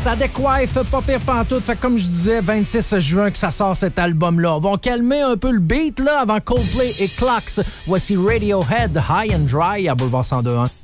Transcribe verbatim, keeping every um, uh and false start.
ça décoiffe, pas pire pantoute. Fait que comme je disais, vingt-six juin que ça sort cet album-là. On va calmer un peu le beat là avant Coldplay et Clocks. Voici Radiohead, High and Dry à Boulevard cent deux point un.